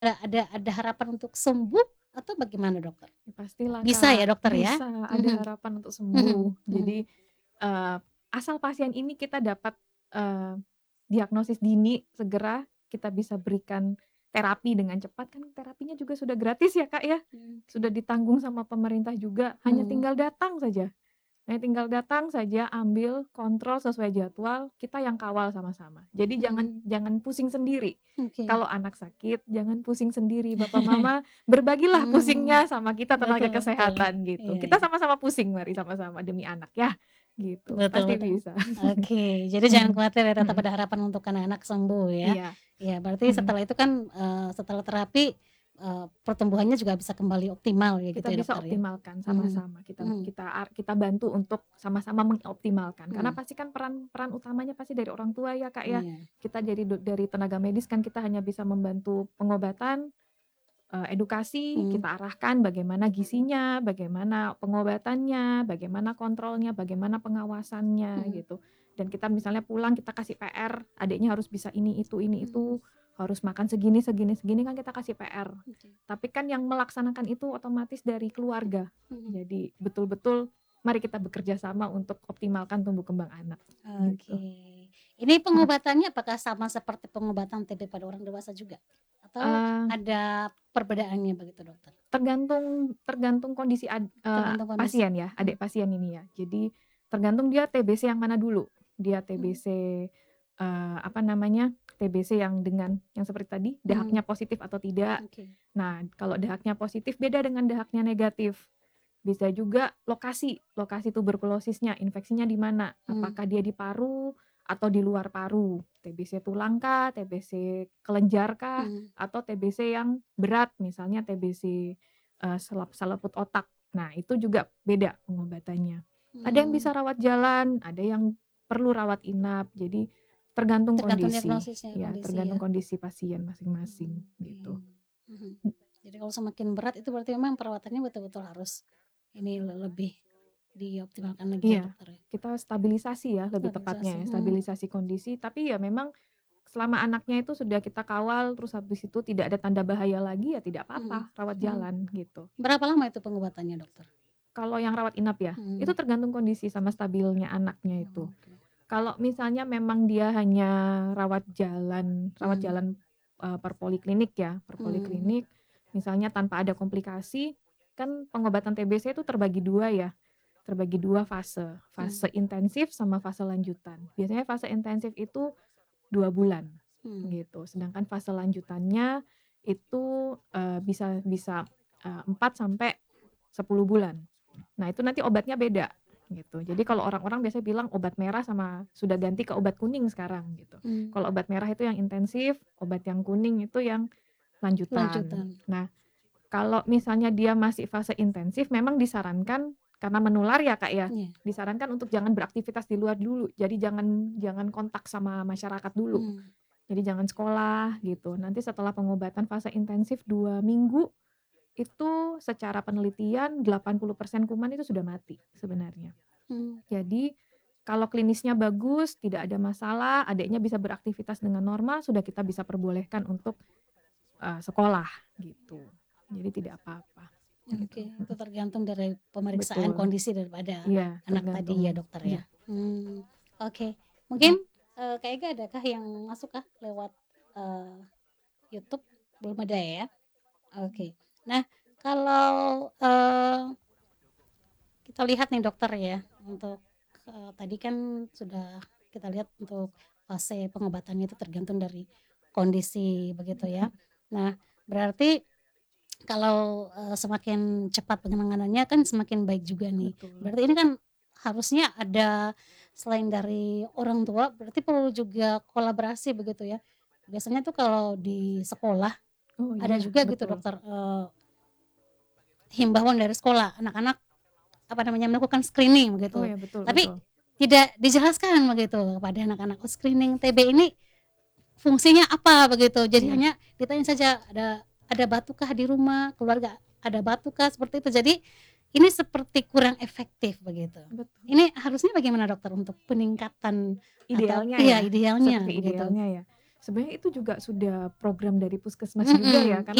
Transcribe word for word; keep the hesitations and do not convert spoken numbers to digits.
Ada ada ada harapan untuk sembuh atau bagaimana dokter? Ya pastilah Bisa ya Kak, dokter ya? bisa ada Mhm. harapan untuk Mhm sembuh. mhm. Jadi, eee, asal pasien ini kita dapat, eee, diagnosis dini segera, kita bisa berikan terapi dengan cepat, kan terapinya juga sudah gratis ya Kak ya, Mmm, sudah oke. ditanggung sama pemerintah juga, hanya Mmm. tinggal datang saja. Hanya tinggal datang saja, ambil, kontrol sesuai jadwal, kita yang kawal sama-sama. Jadi Mmm. jangan jangan pusing sendiri. Oke. Kalau anak sakit jangan pusing sendiri, Bapak Mama berbagilah Mmm, pusingnya sama kita tenaga betul betul. kesehatan gitu. Iya Kita iya. sama-sama pusing mari sama-sama demi anak ya, gitu. Betul Pasti betul. bisa. Oke, jadi jangan Mhm, khawatir ya, tetap mhm. ada harapan untuk anak-anak sembuh ya. Iya. Iya berarti Mhm. setelah itu kan, eee, setelah terapi, eee, pertumbuhannya juga bisa kembali optimal ya gitu Kita ya bisa dokter ya? optimalkan Mhm, sama-sama, kita mhm. kita ar kita bantu untuk sama-sama mengoptimalkan. Karena Mhm. pasti kan peran peran utamanya pasti dari orang tua ya Kak ya. Iya. Kita jadi do dari tenaga medis kan kita hanya bisa membantu pengobatan, eee, edukasi, Mmm. kita arahkan bagaimana gizinya, bagaimana pengobatannya, bagaimana kontrolnya, bagaimana pengawasannya Mhm. gitu. Dan kita misalnya pulang kita kasih P-R, adiknya harus bisa ini, itu, ini, Mmm. itu, harus makan segini segini segini, kan kita kasih P-R. Oke. Tapi kan yang melaksanakan itu otomatis dari keluarga. Mhm. Jadi betul-betul mari kita bekerja sama untuk optimalkan tumbuh kembang anak, Oke. gitu. Ini Mhm. pengobatannya apakah sama seperti pengobatan TB pada orang dewasa juga? Atau Eee ada perbedaannya begitu dokter? Tergantung tergantung kondisi ad eee, Tergantung kondisi? pasien ya, Mhm. adik pasien ini ya. Jadi tergantung dia TBC yang mana dulu. Dia Mmm. TBC, eee, apa namanya, TBC yang dengan yang seperti tadi, Mhm. dahaknya positif atau tidak. Oke. Nah kalau dahaknya positif beda dengan dahaknya negatif. Bisa juga lokasi, lokasi tuberkulosisnya, infeksinya di mana, Mmm. apakah dia di paru atau di luar paru, TBC tulang kah, TBC kelenjar kah, Mhm. atau TBC yang berat misalnya TBC, eee, selap selaput otak. Nah itu juga beda pengobatannya. Ada yang bisa Mmm. rawat jalan, ada yang perlu rawat inap, jadi tergantung Tergantung kondisi. diagnosisnya, Ya kondisi tergantung ya? kondisi pasien masing-masing Mmm, oke. gitu. Mhm. Mmm. Jadi kalau semakin berat itu berarti memang perawatannya betul-betul harus ini le lebih dioptimalkan lagi ya Iya, dokter ya? kita stabilisasi ya lebih Stabilisasi, tepatnya ya, mhm. stabilisasi kondisi. Tapi ya memang selama anaknya itu sudah kita kawal, terus habis itu tidak ada tanda bahaya lagi, ya tidak Mhm apa-apa, rawat mhm. jalan gitu. Berapa lama itu pengobatannya dokter? Kalau yang rawat inap ya, itu Mhm. tergantung kondisi sama stabilnya anaknya itu. Oh oke. Kalau misalnya memang dia hanya rawat jalan rawat Mmm. jalan, eee, per poliklinik ya, per Mmm. poliklinik, misalnya tanpa ada komplikasi, kan pengobatan TBC itu terbagi dua ya, terbagi dua fase, Mmm. fase intensif sama fase lanjutan. Biasanya fase intensif itu dua bulan, Mmm. gitu. Sedangkan fase lanjutannya itu, eee, bisa bisa, eee, empat sampai sepuluh bulan. Nah itu nanti obatnya beda, gitu. Jadi kalau orang-orang biasanya bilang obat merah sama sudah ganti ke obat kuning sekarang gitu. Mmm. Kalau obat merah itu yang intensif, obat yang kuning itu yang lanjutan. Lanjutan. Nah kalau misalnya dia masih fase intensif memang disarankan karena menular ya Kak ya, Iya. disarankan untuk jangan beraktivitas di luar dulu. Jadi jangan jangan kontak sama masyarakat dulu. Mmm. Jadi jangan sekolah gitu. Nanti setelah pengobatan fase intensif dua minggu, itu secara penelitian delapan puluh persen kuman itu sudah mati sebenarnya. Mmm. Jadi kalau klinisnya bagus, tidak ada masalah, adiknya bisa beraktivitas dengan normal, sudah kita bisa perbolehkan untuk, eee, sekolah gitu. Jadi tidak apa-apa, gitu. Oke, itu Mhm. tergantung dari pemeriksaan Betul. kondisi daripada Iya anak tadi ya tergantung, dokter ya? iya. Mmm, oke. Mhm. Mungkin, eee, Kak Ega adakah yang masuk kah lewat, eee, YouTube? Belum ada ya? Oke. Nah kalau, eee kita lihat nih dokter ya, untuk, eee, tadi kan sudah kita lihat untuk fase pengobatannya itu tergantung dari kondisi begitu ya. Mhm. Nah berarti kalau, eee, semakin cepat pengenanganannya kan semakin baik juga nih. Betul. Berarti ini kan harusnya ada selain dari orang tua, berarti perlu juga kolaborasi begitu ya. Biasanya tuh kalau di sekolah, Oh ada iya, juga gitu betul. dokter, eee himbauan dari sekolah, anak-anak, apa namanya, melakukan screening Oh begitu. ya, betul Tapi betul. tidak dijelaskan begitu kepada anak-anak, oh screening TB ini fungsinya apa begitu. Jadi Iya. hanya ditanya saja, "Ada ada batukah di rumah? Keluarga ada batukah?" Seperti itu. Jadi ini seperti kurang efektif begitu. Betul. Ini harusnya bagaimana dokter untuk peningkatan atau Idealnya iya ya, idealnya seperti begitu? idealnya ya. Sebenarnya itu juga sudah program dari puskesmas juga ya, Mhm. karena